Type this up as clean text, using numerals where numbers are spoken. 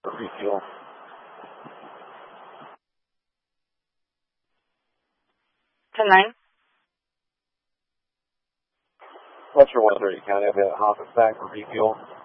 Refuel. Nine. Fletcher 130 County, I've got Hoffman back for refuel.